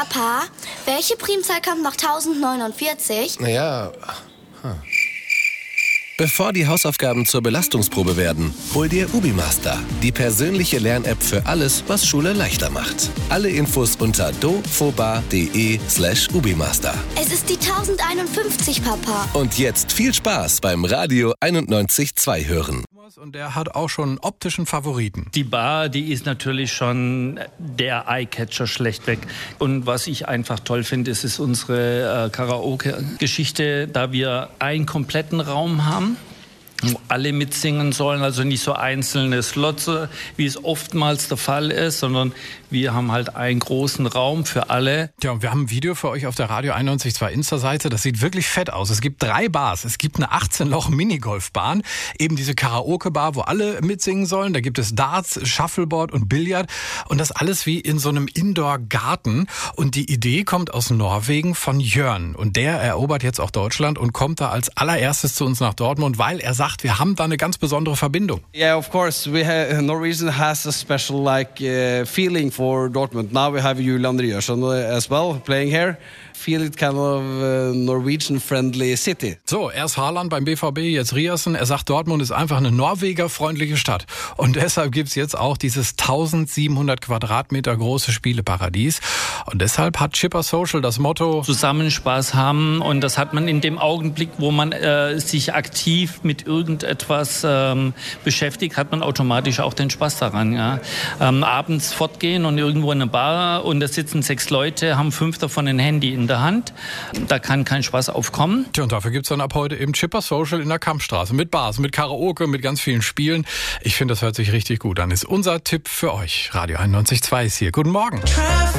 Papa, welche Primzahl kommt nach 1049? Naja. Bevor die Hausaufgaben zur Belastungsprobe werden, hol dir UbiMaster, die persönliche Lern-App für alles, was Schule leichter macht. Alle Infos unter dofoba.de/ubimaster. Es ist die 1051, Papa. Und jetzt viel Spaß beim Radio 91.2 hören. Und der hat auch schon einen optischen Favoriten. Die Bar, die ist natürlich schon der Eyecatcher schlechtweg. Und was ich einfach toll finde, ist unsere Karaoke-Geschichte, da wir einen kompletten Raum haben, wo alle mitsingen sollen, also nicht so einzelne Slots, wie es oftmals der Fall ist, sondern wir haben halt einen großen Raum für alle. Ja, und wir haben ein Video für euch auf der Radio 91.2 Insta-Seite. Das sieht wirklich fett aus. Es gibt 3 Bars. Es gibt eine 18-Loch-Minigolfbahn, eben diese Karaoke-Bar, wo alle mitsingen sollen. Da gibt es Darts, Shuffleboard und Billard. Und das alles wie in so einem Indoor-Garten. Und die Idee kommt aus Norwegen von Jörn. Und der erobert jetzt auch Deutschland und kommt da als allererstes zu uns nach Dortmund, weil er sagt, wir haben da eine ganz besondere Verbindung. Yeah, of course. Norwegian has a special feeling for Dortmund. Now we have Julian Ryerson as well playing here. Feel it kind of Norwegian-friendly city. So, erst Haaland beim BVB, jetzt Ryerson. Er sagt, Dortmund ist einfach eine norwegerfreundliche Stadt. Und deshalb gibt's jetzt auch dieses 1700 Quadratmeter große Spieleparadies. Und deshalb hat Chipper Social das Motto: Zusammen Spaß haben, und das hat man in dem Augenblick, wo man sich aktiv mit irgendetwas beschäftigt, hat man automatisch auch den Spaß daran. Ja? Abends fortgehen und irgendwo in einer Bar und da sitzen 6 Leute, haben 5 davon ein Handy in der Hand. Da kann kein Spaß aufkommen. Tja, und dafür gibt's dann ab heute eben Chipper Social in der Kampfstraße. Mit Bars, mit Karaoke, mit ganz vielen Spielen. Ich finde, das hört sich richtig gut an. Ist unser Tipp für euch. Radio 91.2 ist hier. Guten Morgen.